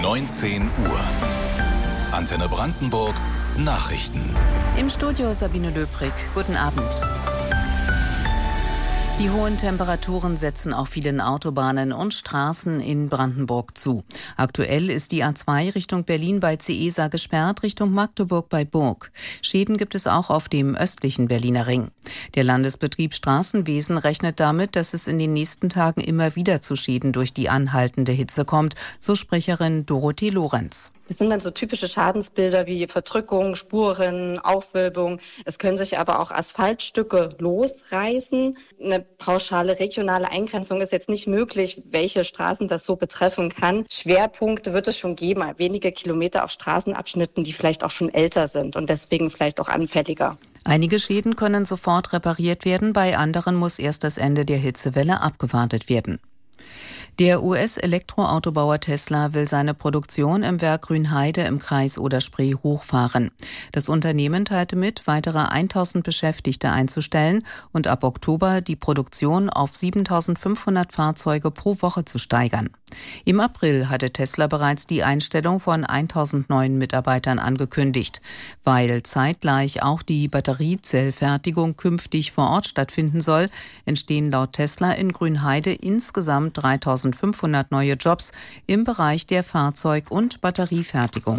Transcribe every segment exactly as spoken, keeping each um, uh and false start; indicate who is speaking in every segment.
Speaker 1: neunzehn Uhr. Antenne Brandenburg Nachrichten.
Speaker 2: Im Studio Sabine Löbrig. Guten Abend. Die hohen Temperaturen setzen auf vielen Autobahnen und Straßen in Brandenburg zu. Aktuell ist die A zwei Richtung Berlin bei Ciesa gesperrt, Richtung Magdeburg bei Burg. Schäden gibt es auch auf dem östlichen Berliner Ring. Der Landesbetrieb Straßenwesen rechnet damit, dass es in den nächsten Tagen immer wieder zu Schäden durch die anhaltende Hitze kommt, so Sprecherin Dorothee Lorenz.
Speaker 3: Das sind dann so typische Schadensbilder wie Verdrückung, Spuren, Aufwölbung. Es können sich aber auch Asphaltstücke losreißen. Eine pauschale regionale Eingrenzung ist jetzt nicht möglich, welche Straßen das so betreffen kann. Schwerpunkte wird es schon geben, wenige Kilometer auf Straßenabschnitten, die vielleicht auch schon älter sind und deswegen vielleicht auch anfälliger.
Speaker 2: Einige Schäden können sofort repariert werden, bei anderen muss erst das Ende der Hitzewelle abgewartet werden. Der U S-Elektroautobauer Tesla will seine Produktion im Werk Grünheide im Kreis Oder-Spree hochfahren. Das Unternehmen teilte mit, weitere eintausend Beschäftigte einzustellen und ab Oktober die Produktion auf siebentausendfünfhundert Fahrzeuge pro Woche zu steigern. Im April hatte Tesla bereits die Einstellung von eintausend neuen Mitarbeitern angekündigt. Weil zeitgleich auch die Batteriezellfertigung künftig vor Ort stattfinden soll, entstehen laut Tesla in Grünheide insgesamt dreitausendfünfhundert neue Jobs im Bereich der Fahrzeug- und Batteriefertigung.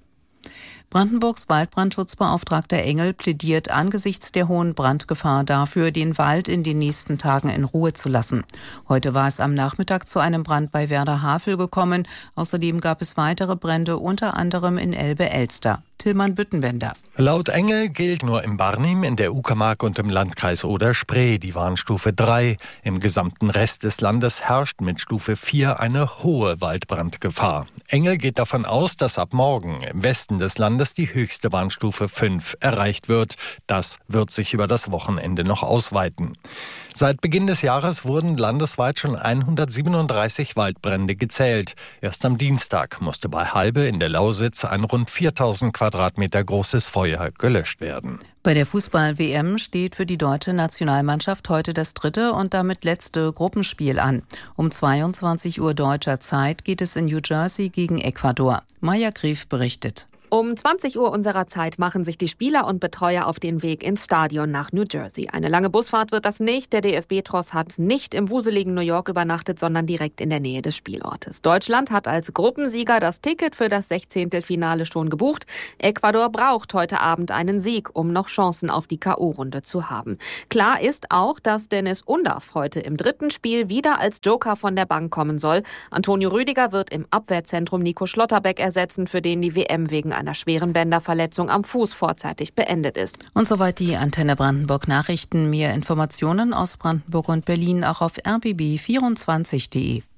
Speaker 2: Brandenburgs Waldbrandschutzbeauftragter Engel plädiert angesichts der hohen Brandgefahr dafür, den Wald in den nächsten Tagen in Ruhe zu lassen. Heute war es am Nachmittag zu einem Brand bei Werder-Havel gekommen. Außerdem gab es weitere Brände, unter anderem in Elbe-Elster. Tillmann Büttenbender.
Speaker 4: Laut Engel gilt nur in Barnim, in der Uckermark und im Landkreis Oder-Spree die Warnstufe drei. Im gesamten Rest des Landes herrscht mit Stufe vier eine hohe Waldbrandgefahr. Engel geht davon aus, dass ab morgen im Westen des Landes die höchste Warnstufe fünf erreicht wird. Das wird sich über das Wochenende noch ausweiten. Seit Beginn des Jahres wurden landesweit schon hundertsiebenunddreißig Waldbrände gezählt. Erst am Dienstag musste bei Halbe in der Lausitz ein rund viertausend Quadratmeter großes Feuer gelöscht werden.
Speaker 2: Bei der Fußball-W M steht für die deutsche Nationalmannschaft heute das dritte und damit letzte Gruppenspiel an. Um zweiundzwanzig Uhr deutscher Zeit geht es in New Jersey gegen Ecuador. Maja Grief berichtet.
Speaker 5: Um zwanzig Uhr unserer Zeit machen sich die Spieler und Betreuer auf den Weg ins Stadion nach New Jersey. Eine lange Busfahrt wird das nicht. Der D F B-Tross hat nicht im wuseligen New York übernachtet, sondern direkt in der Nähe des Spielortes. Deutschland hat als Gruppensieger das Ticket für das Sechzehntelfinale schon gebucht. Ecuador braucht heute Abend einen Sieg, um noch Chancen auf die K O-Runde zu haben. Klar ist auch, dass Dennis Undaff heute im dritten Spiel wieder als Joker von der Bank kommen soll. Antonio Rüdiger wird im Abwehrzentrum Nico Schlotterbeck ersetzen, für den die W M wegen einer schweren Bänderverletzung am Fuß vorzeitig beendet ist.
Speaker 2: Und soweit die Antenne Brandenburg Nachrichten. Mehr Informationen aus Brandenburg und Berlin auch auf r b b vierundzwanzig punkt de.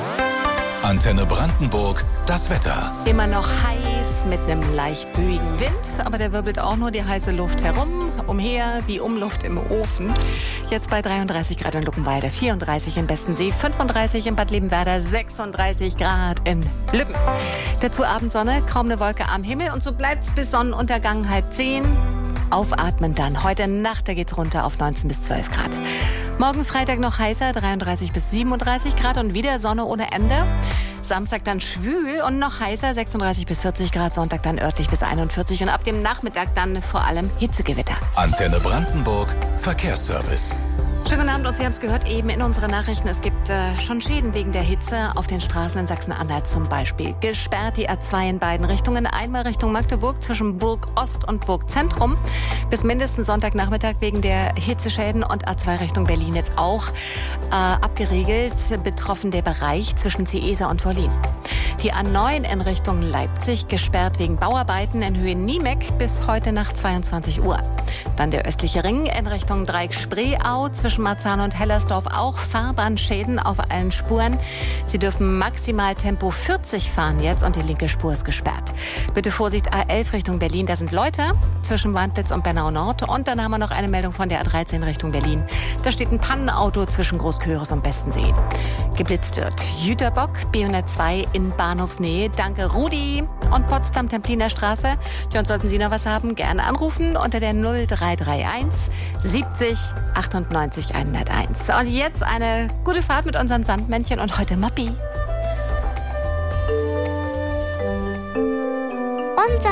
Speaker 1: Antenne Brandenburg, das Wetter.
Speaker 6: Immer noch heiß mit einem leicht böigen Wind, aber der wirbelt auch nur die heiße Luft herum, umher wie Umluft im Ofen. Jetzt bei dreiunddreißig Grad in Luckenwalde, vierunddreißig in Bestensee, fünfunddreißig in Bad Lebenwerder, sechsunddreißig Grad in Lübben. Dazu Abendsonne, kaum eine Wolke am Himmel und so bleibt's bis Sonnenuntergang halb zehn. Aufatmen dann. Heute Nacht, da geht's runter auf neunzehn bis zwölf Grad. Morgen Freitag noch heißer, dreiunddreißig bis siebenunddreißig Grad und wieder Sonne ohne Ende. Samstag dann schwül und noch heißer, sechsunddreißig bis vierzig Grad. Sonntag dann örtlich bis einundvierzig und ab dem Nachmittag dann vor allem Hitzegewitter.
Speaker 1: Antenne Brandenburg, Verkehrsservice.
Speaker 6: Schönen guten Abend und Sie haben es gehört eben in unseren Nachrichten. Es gibt äh, schon Schäden wegen der Hitze auf den Straßen in Sachsen-Anhalt zum Beispiel. Gesperrt die A zwei in beiden Richtungen. Einmal Richtung Magdeburg zwischen Burg Ost und Burg Zentrum. Bis mindestens Sonntagnachmittag wegen der Hitzeschäden und A zwei Richtung Berlin jetzt auch äh, abgeriegelt. Betroffen der Bereich zwischen Ciesa und Wollin. Die A neun in Richtung Leipzig gesperrt wegen Bauarbeiten in Höhe Niemeck bis heute nach zweiundzwanzig Uhr. Dann der östliche Ring in Richtung Dreieck-Spreeau zwischen Marzahn und Hellersdorf auch Fahrbahnschäden auf allen Spuren. Sie dürfen maximal Tempo vierzig fahren jetzt und die linke Spur ist gesperrt. Bitte Vorsicht, A elf Richtung Berlin, da sind Leute zwischen Wandlitz und Bernau Nord. Und dann haben wir noch eine Meldung von der A dreizehn Richtung Berlin. Da steht ein Pannenauto zwischen Großköris und Bestensee. Geblitzt wird Jüterbock, B hundertzwei in Bahnhofsnähe. Danke Rudi. Und Potsdam, Templiner Straße. Ja, und sollten Sie noch was haben, gerne anrufen unter der null drei drei eins siebzig achtundneunzig hunderteins. Und jetzt eine gute Fahrt mit unserem Sandmännchen und heute Mappi.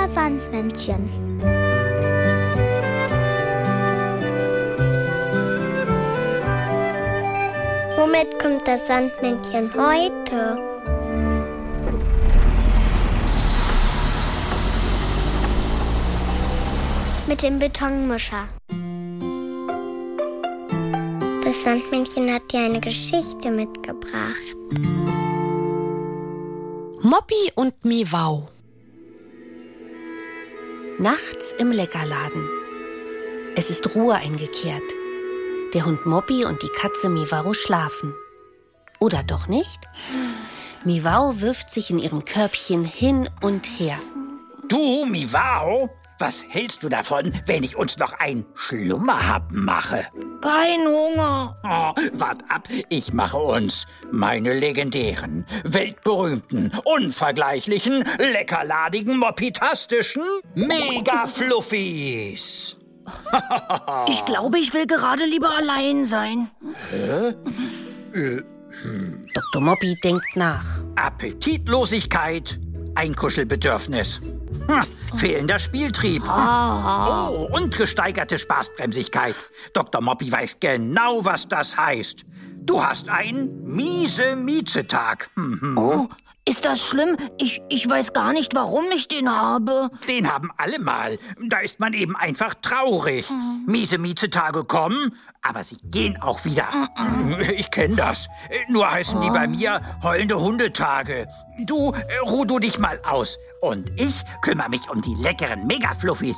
Speaker 7: das Sandmännchen. Womit kommt das Sandmännchen heute? Mit dem Betonmischer. Das Sandmännchen hat dir eine Geschichte mitgebracht.
Speaker 8: Moppy und Miwau. Nachts im Leckerladen. Es ist Ruhe eingekehrt. Der Hund Moppy und die Katze Miwau schlafen. Oder doch nicht? Miwau wirft sich in ihrem Körbchen hin und her.
Speaker 9: Du, Miwau, was hältst du davon, wenn ich uns noch ein Schlummerhappen mache?
Speaker 10: Kein Hunger.
Speaker 9: Oh, wart ab, ich mache uns meine legendären, weltberühmten, unvergleichlichen, leckerladigen, moppitastischen Mega-Fluffis.
Speaker 10: Ich glaube, ich will gerade lieber allein sein.
Speaker 9: Hä? Äh,
Speaker 8: hm. Doktor Moppy denkt nach.
Speaker 9: Appetitlosigkeit, Einkuschelbedürfnis. Hm, fehlender Spieltrieb.
Speaker 10: Ah.
Speaker 9: Oh, und gesteigerte Spaßbremsigkeit. Doktor Moppy weiß genau, was das heißt. Du hast einen miese-Mieze-Tag. Mhm.
Speaker 10: Oh, ist das schlimm? Ich, ich weiß gar nicht, warum ich den habe.
Speaker 9: Den haben alle mal. Da ist man eben einfach traurig. Mhm. Miese-Mieze-Tage kommen, aber sie gehen auch wieder. Mhm. Ich kenne das. Nur heißen oh. die bei mir heulende Hundetage. Du, ruh du dich mal aus. Und ich kümmere mich um die leckeren Mega-Fluffis.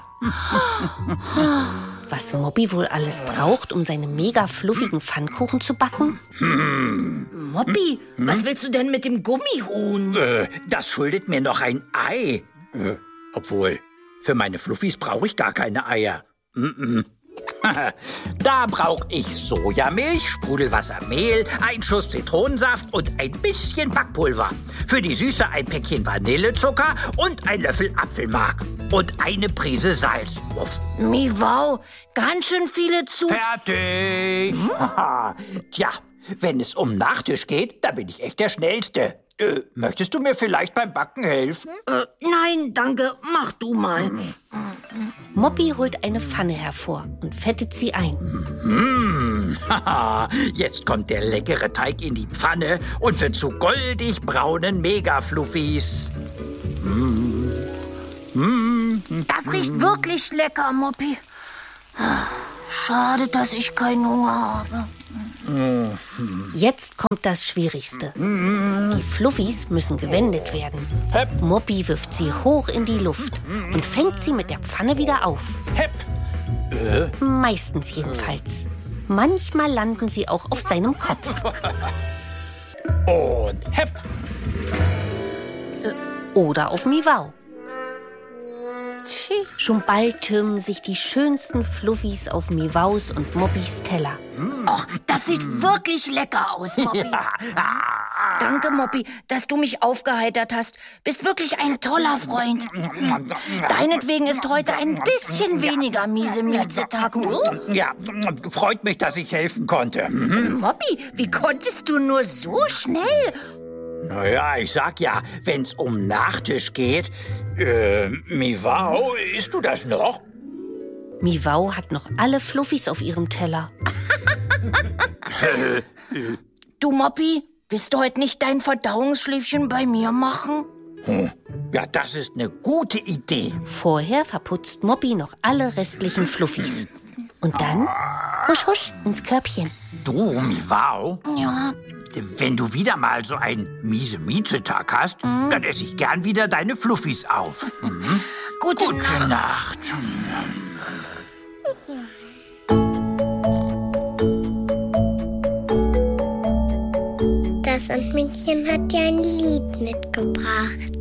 Speaker 8: Was Moppy wohl alles braucht, um seine mega fluffigen Pfannkuchen zu backen?
Speaker 10: Hm. Moppy, hm? was willst du denn mit dem Gummihuhn?
Speaker 9: Äh, das schuldet mir noch ein Ei. Äh, obwohl, für meine Fluffis brauche ich gar keine Eier. Mm-mm. Da brauche ich Sojamilch, Sprudelwasser, Mehl, ein Schuss Zitronensaft und ein bisschen Backpulver. Für die Süße ein Päckchen Vanillezucker und ein Löffel Apfelmark. Und eine Prise Salz. Uff.
Speaker 10: Miwau, ganz schön viele zu...
Speaker 9: Fertig! Hm? Tja, wenn es um Nachtisch geht, da bin ich echt der Schnellste. Äh, möchtest du mir vielleicht beim Backen helfen?
Speaker 10: Äh, nein, danke. Mach du mal.
Speaker 8: Mhm. Moppy holt eine Pfanne hervor und fettet sie ein.
Speaker 9: Mhm. Jetzt kommt der leckere Teig in die Pfanne und wird zu goldig braunen Mega-Fluffis. Mhm.
Speaker 10: Mhm. Das riecht wirklich lecker, Moppy. Schade, dass ich keinen Hunger habe.
Speaker 8: Jetzt kommt das Schwierigste. Die Fluffis müssen gewendet werden. Moppy wirft sie hoch in die Luft und fängt sie mit der Pfanne wieder auf. Meistens jedenfalls. Manchmal landen sie auch auf seinem Kopf.
Speaker 9: Und hepp!
Speaker 8: Oder auf Miwau. Schon bald türmen sich die schönsten Fluffis auf Miwaus und Moppys Teller.
Speaker 10: Och, das sieht wirklich lecker aus, Moppy. Ja. Danke, Moppy, dass du mich aufgeheitert hast. Bist wirklich ein toller Freund. Deinetwegen ist heute ein bisschen weniger miese-mieze-Tag.
Speaker 9: Ja, freut mich, dass ich helfen konnte.
Speaker 10: Moppy, wie konntest du nur so schnell?
Speaker 9: Naja, ich sag ja, wenn's um Nachtisch geht, äh, Miwau, isst du das noch?
Speaker 8: Miwau hat noch alle Fluffis auf ihrem Teller.
Speaker 10: Du, Moppy, willst du heute nicht dein Verdauungsschläfchen bei mir machen?
Speaker 9: Hm. Ja, das ist eine gute Idee.
Speaker 8: Vorher verputzt Moppy noch alle restlichen Fluffis. Und dann husch husch ins Körbchen.
Speaker 9: Du, Miwau?
Speaker 10: Ja?
Speaker 9: Wenn du wieder mal so einen miese-mieze-Tag hast, mhm. dann esse ich gern wieder deine Fluffis auf. Mhm.
Speaker 10: Gute,
Speaker 9: Gute
Speaker 10: Nacht.
Speaker 9: Nacht.
Speaker 7: Das Sandmännchen hat dir ein Lied mitgebracht.